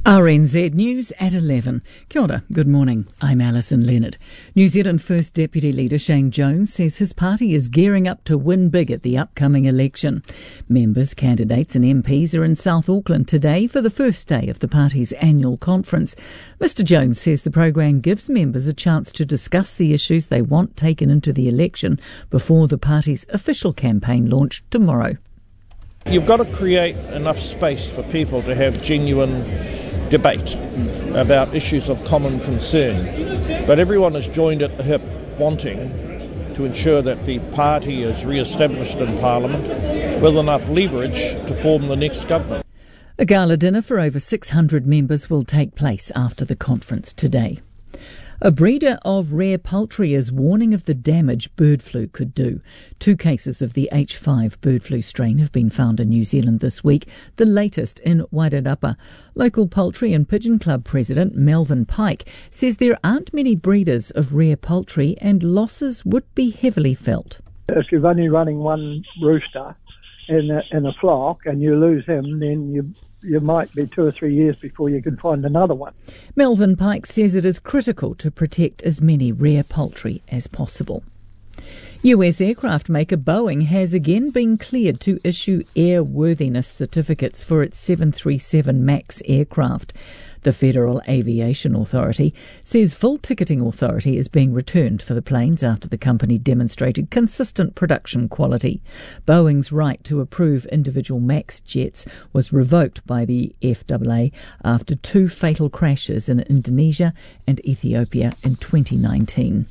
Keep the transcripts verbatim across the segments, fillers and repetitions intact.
R N Z News at eleven. Kia ora, good morning. I'm Alison Leonard. New Zealand First Deputy Leader Shane Jones says his party is gearing up to win big at the upcoming election. Members, candidates and M Ps are in South Auckland today for the first day of the party's annual conference. Mister Jones says the program gives members a chance to discuss the issues they want taken into the election before the party's official campaign launch tomorrow. You've got to create enough space for people to have genuine debate about issues of common concern. But everyone has joined at the hip wanting to ensure that the party is re-established in Parliament with enough leverage to form the next government. A gala dinner for over six hundred members will take place after the conference today. A breeder of rare poultry is warning of the damage bird flu could do. Two cases of the H five bird flu strain have been found in New Zealand this week, the latest in Wairarapa. Local Poultry and Pigeon Club President Melvin Pike says there aren't many breeders of rare poultry and losses would be heavily felt. If you're only running one rooster in a, in a flock and you lose him, then you you might be two or three years before you can find another one. Melvin Pike says it is critical to protect as many rare poultry as possible. U S aircraft maker Boeing has again been cleared to issue airworthiness certificates for its seven thirty-seven MAX aircraft. The Federal Aviation Authority says full ticketing authority is being returned for the planes after the company demonstrated consistent production quality. Boeing's right to approve individual MAX jets was revoked by the F A A after two fatal crashes in Indonesia and Ethiopia in twenty nineteen.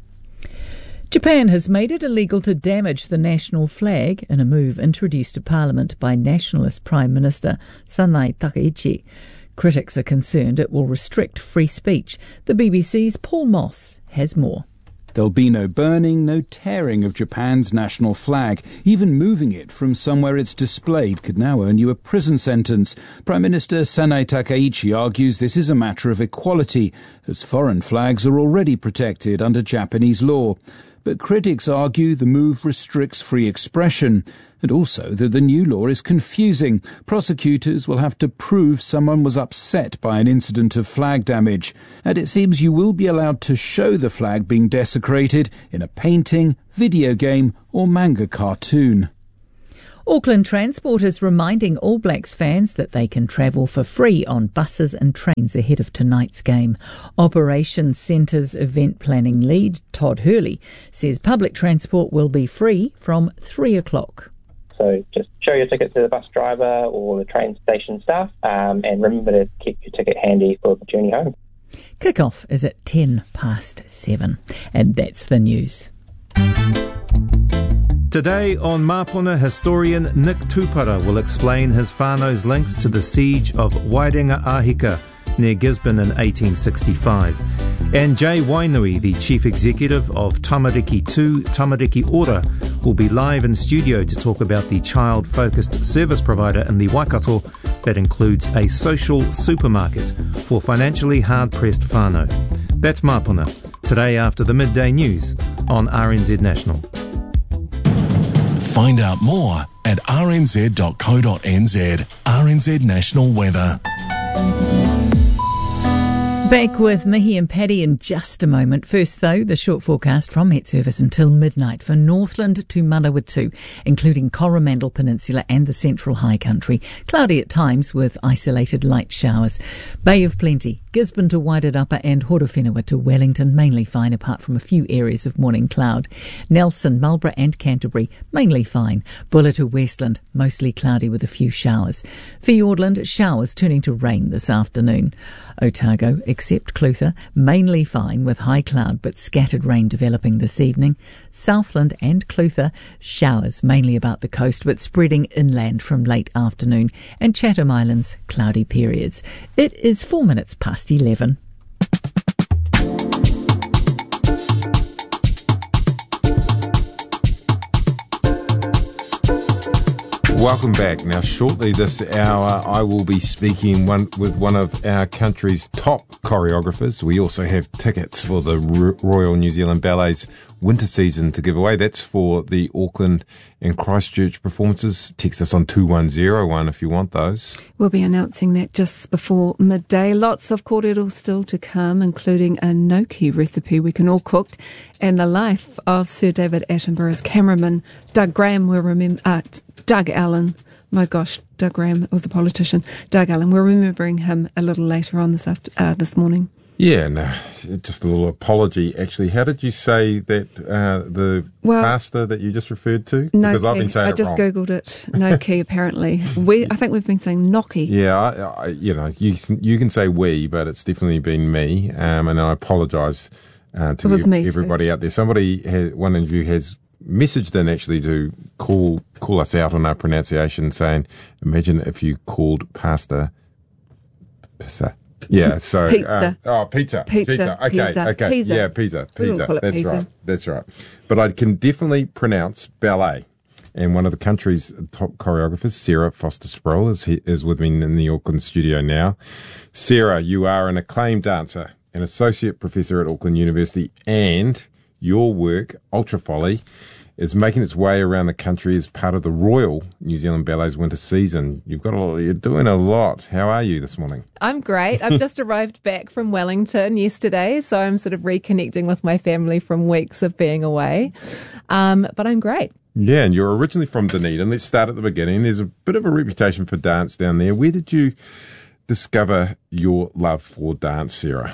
Japan has made it illegal to damage the national flag in a move introduced to Parliament by Nationalist Prime Minister Sanae Takaichi. Critics are concerned it will restrict free speech. The B B C's Paul Moss has more. There'll be no burning, no tearing of Japan's national flag. Even moving it from somewhere it's displayed could now earn you a prison sentence. Prime Minister Sanae Takaichi argues this is a matter of equality, as foreign flags are already protected under Japanese law. But critics argue the move restricts free expression, and also that the new law is confusing. Prosecutors will have to prove someone was upset by an incident of flag damage, and it seems you will be allowed to show the flag being desecrated in a painting, video game or manga cartoon. Auckland Transport is reminding All Blacks fans that they can travel for free on buses and trains ahead of tonight's game. Operations Centre's event planning lead, Todd Hurley, says public transport will be free from three o'clock. So just show your ticket to the bus driver or the train station staff, um, and remember to keep your ticket handy for the journey home. Kick-off is at ten past seven. And that's the news. Today on Māpuna, historian Nick Tupara will explain his whānau's links to the siege of Wairenga-Ahika near Gisborne in eighteen sixty-five. And Jay Wainui, the chief executive of Tamariki two Tamariki Ora, will be live in studio to talk about the child-focused service provider in the Waikato that includes a social supermarket for financially hard-pressed whānau. That's Māpuna, today after the midday news on R N Z National. Find out more at r n z dot co dot n z. R N Z National Weather. Back with Mihi and Paddy in just a moment. First, though, the short forecast from Met Service until midnight for Northland to Manawatu, including Coromandel Peninsula and the Central High Country. Cloudy at times with isolated light showers. Bay of Plenty, Gisborne to Wairarapa and Horowhenua to Wellington, mainly fine apart from a few areas of morning cloud. Nelson, Marlborough and Canterbury, mainly fine. Buller to Westland, mostly cloudy with a few showers. Fiordland, showers turning to rain this afternoon. Otago, except Clutha, mainly fine with high cloud but scattered rain developing this evening. Southland and Clutha, showers mainly about the coast but spreading inland from late afternoon. And Chatham Islands, cloudy periods. It is four minutes past eleven. Welcome back. Now, shortly this hour, I will be speaking one, with one of our country's top choreographers. We also have tickets for the Royal New Zealand Ballet's winter season to give away. That's for the Auckland and Christchurch performances. Text us on two one zero one if you want those. We'll be announcing that just before midday. Lots of kōrero still to come, including a gnocchi recipe we can all cook, and the life of Sir David Attenborough's cameraman, Doug Graham. We'll remember, uh, Doug Allen. My gosh, Doug Graham was the politician. Doug Allen. We're remembering him a little later on this after, uh, this morning. Yeah, no, just a little apology, actually. How did you say that, uh, the well, pasta that you just referred to? No because key. I've been saying I it just wrong. Googled it. No key, apparently. We, I think we've been saying gnocchi. Yeah, I, I, you know, you, you can say we, but it's definitely been me, um, and I apologise uh, to it was e- me everybody too. out there. Somebody, has, one of you has messaged in actually to call call us out on our pronunciation, saying, imagine if you called pasta pizza. Yeah, so pizza. Uh, oh, pizza, pizza, pizza. Okay, pizza, okay, pizza. yeah, pizza, We don't pizza. call it That's pizza. right, that's right. But I can definitely pronounce ballet. And one of the country's top choreographers, Sarah Foster Sproul, is is with me in the Auckland studio now. Sarah, you are an acclaimed dancer, an associate professor at Auckland University, and your work, Ultra Folly, is making its way around the country as part of the Royal New Zealand Ballet's winter season. You've got a, you're doing a lot. How are you this morning? I'm great. I've just arrived back from Wellington yesterday, so I'm sort of reconnecting with my family from weeks of being away. Um, but I'm great. Yeah, and you're originally from Dunedin. Let's start at the beginning. There's a bit of a reputation for dance down there. Where did you discover your love for dance, Sarah?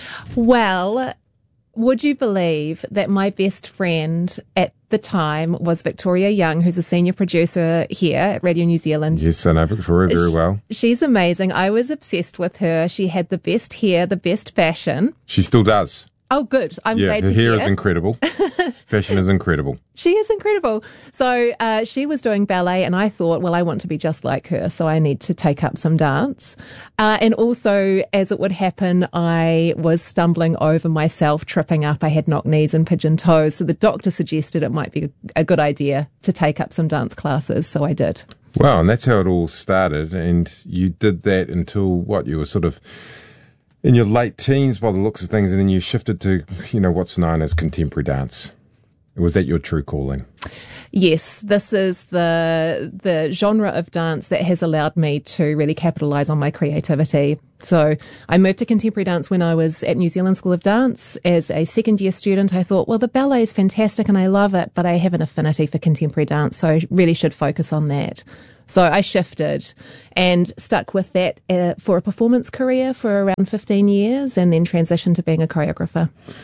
Well, would you believe that my best friend at the time was Victoria Young, who's a senior producer here at Radio New Zealand? Yes, I know Victoria very well. She's amazing. I was obsessed with her. She had the best hair, the best fashion. She still does. Oh, good. I'm yeah, glad her to hair hear. is incredible. Fashion is incredible. She is incredible. So uh, she was doing ballet, and I thought, well, I want to be just like her, so I need to take up some dance. Uh, and also, as it would happen, I was stumbling over myself, tripping up. I had knock knees and pigeon toes. So the doctor suggested it might be a good idea to take up some dance classes, so I did. Wow, and that's how it all started. And you did that until, what, you were sort of in your late teens by the looks of things, and then you shifted to, you know, what's known as contemporary dance. Was that your true calling? Yes, this is the the genre of dance that has allowed me to really capitalise on my creativity. So I moved to contemporary dance when I was at New Zealand School of Dance. As a second year student, I thought, well, the ballet is fantastic and I love it, but I have an affinity for contemporary dance, so I really should focus on that. So I shifted and stuck with that uh, for a performance career for around fifteen years, and then transitioned to being a choreographer.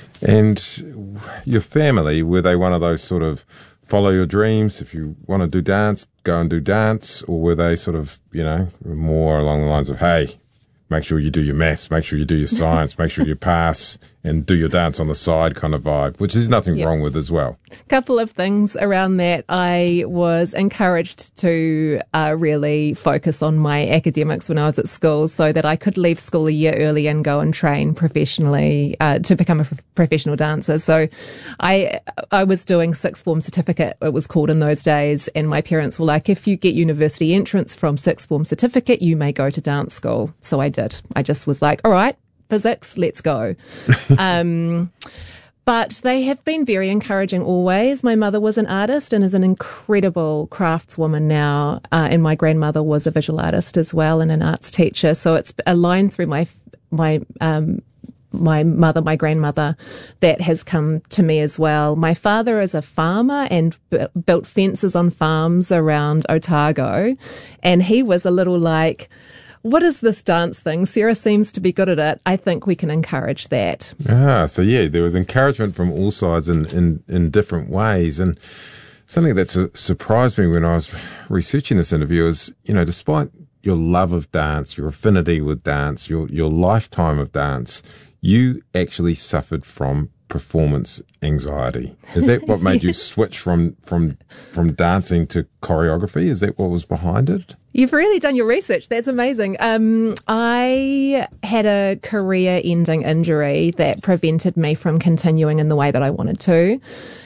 And your family, were they one of those sort of follow your dreams? If you want to do dance, go and do dance? Or were they sort of, you know, more along the lines of, hey, make sure you do your maths, make sure you do your science, make sure you pass and do your dance on the side kind of vibe, which is nothing yep. wrong with as well. Couple of things around that. I was encouraged to uh, really focus on my academics when I was at school, so that I could leave school a year early and go and train professionally uh, to become a pro- professional dancer. So I I was doing sixth form certificate, it was called in those days, and my parents were like, if you get university entrance from sixth form certificate, you may go to dance school. So I did. I just was like, all right, physics, let's go. um, but they have been very encouraging always. My mother was an artist and is an incredible craftswoman now. Uh, and my grandmother was a visual artist as well and an arts teacher. So it's a line through my, my, um, my mother, my grandmother, that has come to me as well. My father is a farmer and b- built fences on farms around Otago. And he was a little like, what is this dance thing? Sarah seems to be good at it. I think we can encourage that. Ah, so yeah, there was encouragement from all sides in, in, in different ways. And something that su- surprised me when I was researching this interview is, you know, despite your love of dance, your affinity with dance, your, your lifetime of dance, you actually suffered from performance anxiety. Is that what made you switch from, from, from dancing to choreography? Is that what was behind it? You've really done your research. That's amazing. Um, I had a career-ending injury that prevented me from continuing in the way that I wanted to.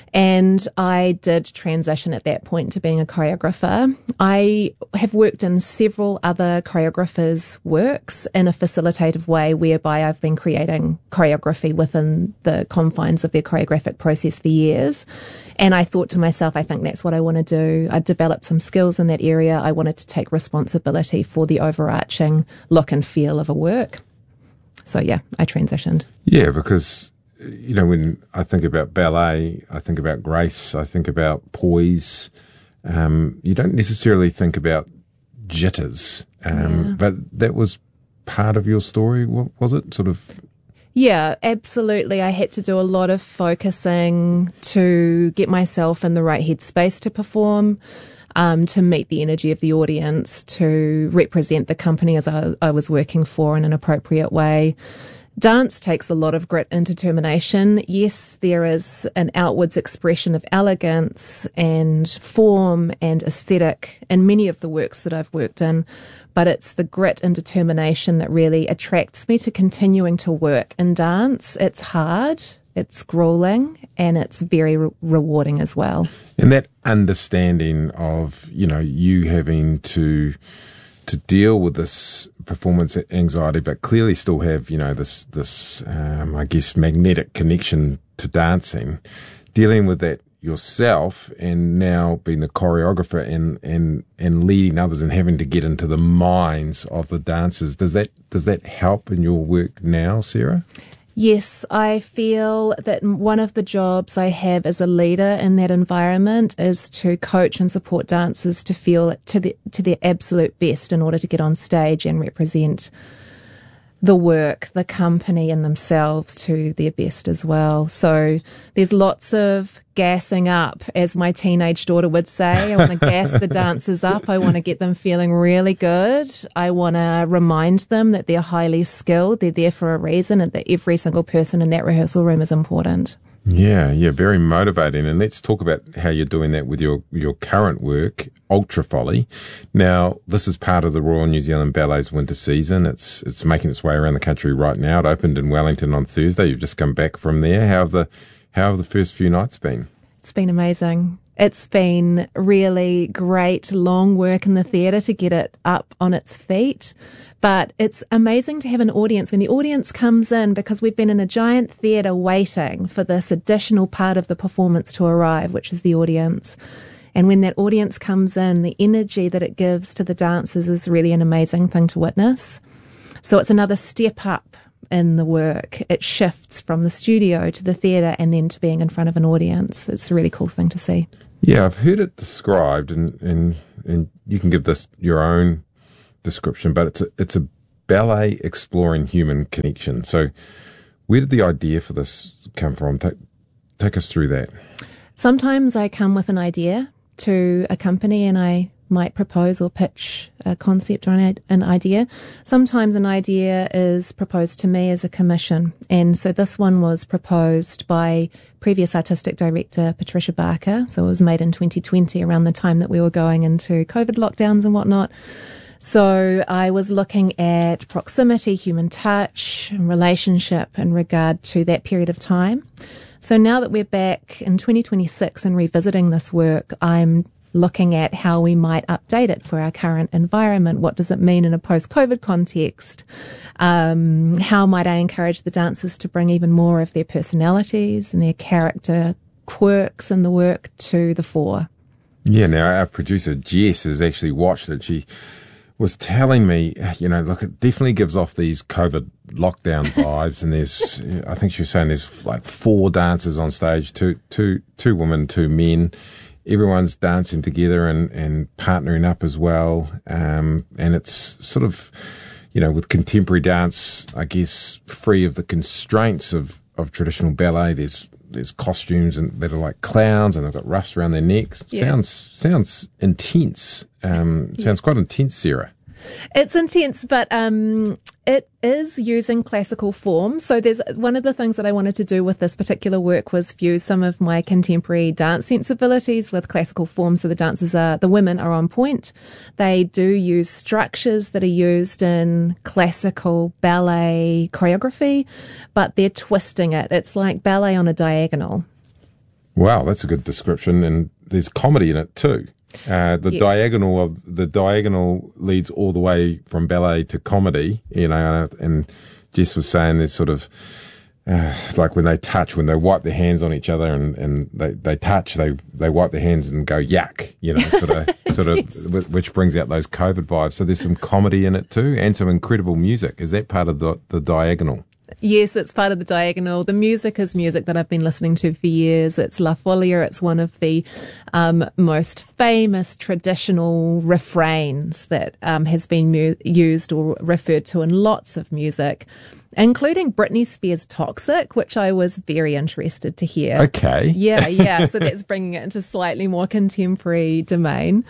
And I did transition at that point to being a choreographer. I have worked in several other choreographers' works in a facilitative way whereby I've been creating choreography within the confines of their choreographic process for years. And I thought to myself, I think that's what I want to do. I developed some skills in that area. I wanted to take responsibility for the overarching look and feel of a work. So, yeah, I transitioned. Yeah, because, you know, when I think about ballet, I think about grace, I think about poise. Um, you don't necessarily think about jitters. Um, yeah. But that was part of your story, was it? Sort of... Yeah, absolutely. I had to do a lot of focusing to get myself in the right headspace to perform, um, to meet the energy of the audience, to represent the company as I, I was working for in an appropriate way. Dance takes a lot of grit and determination. Yes, there is an outwards expression of elegance and form and aesthetic in many of the works that I've worked in, but it's the grit and determination that really attracts me to continuing to work in dance. It's hard, it's grueling, and it's very re- rewarding as well. And that understanding of, you know, you having to to deal with this performance anxiety, but clearly still have, you know, this, this um, I guess, magnetic connection to dancing, dealing with that yourself and now being the choreographer and, and, and leading others and having to get into the minds of the dancers. Does that, does that help in your work now, Sarah? Yes, I feel that one of the jobs I have as a leader in that environment is to coach and support dancers to feel to the, to their absolute best in order to get on stage and represent the work, the company and themselves to their best as well. So there's lots of gassing up, as my teenage daughter would say. I want to gas the dancers up. I want to get them feeling really good. I want to remind them that they're highly skilled. They're there for a reason and that every single person in that rehearsal room is important. Yeah, yeah, very motivating. And let's talk about how you're doing that with your, your current work, Ultra Folly. Now, this is part of the Royal New Zealand Ballet's winter season. It's it's making its way around the country right now. It opened in Wellington on Thursday. You've just come back from there. How have the how have the first few nights been? It's been amazing. It's been really great, long work in the theatre to get it up on its feet. But it's amazing to have an audience when the audience comes in, because we've been in a giant theatre waiting for this additional part of the performance to arrive, which is the audience. And when that audience comes in, the energy that it gives to the dancers is really an amazing thing to witness. So it's another step up in the work. It shifts from the studio to the theatre and then to being in front of an audience. It's a really cool thing to see. Yeah, I've heard it described, and, and, and you can give this your own description, but it's a, it's a ballet exploring human connection. So where did the idea for this come from? Take, take us through that. Sometimes I come with an idea to a company and I might propose or pitch a concept or an, an idea. Sometimes an idea is proposed to me as a commission. And so this one was proposed by previous artistic director Patricia Barker. So it was made in twenty twenty, around the time that we were going into COVID lockdowns and whatnot. So I was looking at proximity, human touch, and relationship in regard to that period of time. So now that we're back in twenty twenty-six and revisiting this work, I'm looking at how we might update it for our current environment. What does it mean in a post-COVID context? Um, how might I encourage the dancers to bring even more of their personalities and their character quirks in the work to the fore? Yeah, now our producer Jess has actually watched it. She was telling me, you know, look, it definitely gives off these COVID lockdown vibes. And there's, I think she was saying there's like four dancers on stage, two, two, two women, two men. Everyone's dancing together and, and partnering up as well. Um, and it's sort of, you know, with contemporary dance, I guess, free of the constraints of, of traditional ballet. There's, there's costumes and that are like clowns and they've got ruffs around their necks. Yeah. Sounds, sounds intense. Um, sounds yeah. quite intense, Sarah. It's intense, but um, it is using classical form. So there's one of the things that I wanted to do with this particular work was fuse some of my contemporary dance sensibilities with classical form. So the dancers are, the women are on point. They do use structures that are used in classical ballet choreography, but they're twisting it. It's like ballet on a diagonal. Wow, that's a good description, and there's comedy in it too. Uh, the Yes. diagonal of the diagonal leads all the way from ballet to comedy, you know. And Jess was saying there's sort of uh, like when they touch, when they wipe their hands on each other, and, and they, they touch, they they wipe their hands and go yuck, you know, sort of sort of, Yes. which brings out those COVID vibes. So there's some comedy in it too, and some incredible music. Is that part of the the diagonal? Yes, it's part of the diagonal. The music is music that I've been listening to for years. It's La Folia. It's one of the um, most famous traditional refrains that um, has been mu- used or referred to in lots of music, including Britney Spears' Toxic, which I was very interested to hear. Okay. Yeah, yeah. So that's bringing it into slightly more contemporary domain.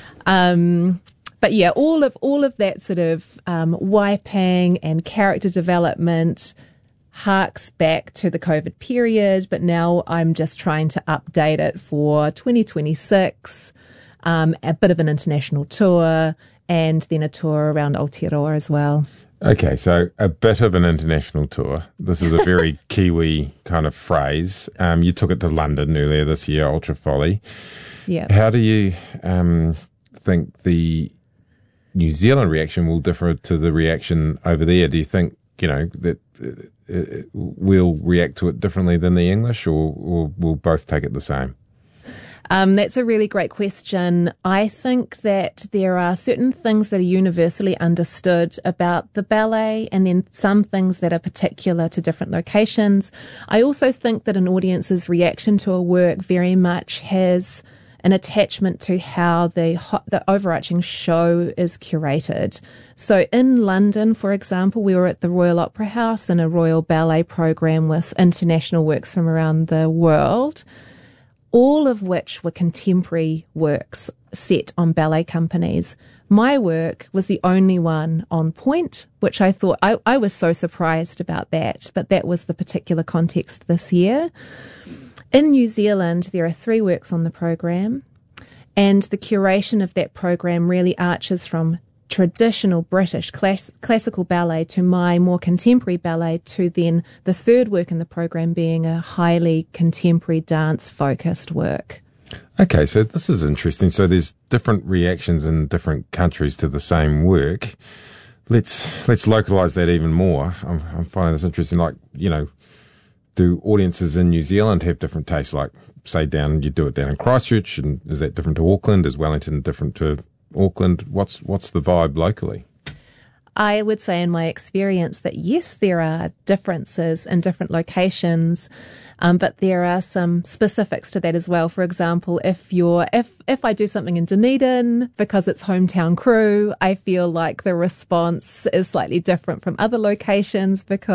Um, But yeah, all of all of that sort of um, wiping and character development harks back to the COVID period, but now I'm just trying to update it for twenty twenty-six, um, a bit of an international tour, and then a tour around Aotearoa as well. Okay, so a bit of an international tour. This is a very Kiwi kind of phrase. Um, you took it to London earlier this year, Ultra Folly. Yeah. How do you um, think the New Zealand reaction will differ to the reaction over there? Do you think, you know, that uh, we'll react to it differently than the English, or, or we'll both take it the same? Um, that's a really great question. I think that there are certain things that are universally understood about the ballet, and then some things that are particular to different locations. I also think that an audience's reaction to a work very much has an attachment to how the the overarching show is curated. So in London, for example, we were at the Royal Opera House in a Royal Ballet program with international works from around the world, all of which were contemporary works set on ballet companies. My work was the only one on point, which I thought, I, I was so surprised about that, but that was the particular context this year. In New Zealand, there are three works on the program, and the curation of that program really arches from traditional British class, classical ballet to my more contemporary ballet, to then the third work in the program being a highly contemporary dance-focused work. Okay, so this is interesting. So there's different reactions in different countries to the same work. Let's let's localise that even more. I'm, I'm finding this interesting. Like, you know, do audiences in New Zealand have different tastes? Like, say, down you do it down in Christchurch, and is that different to Auckland? Is Wellington different to Auckland? What's what's the vibe locally? I would say in my experience that yes, there are differences in different locations, um, but there are some specifics to that as well. For example, if you're if if I do something in Dunedin because it's hometown crew, I feel like the response is slightly different from other locations because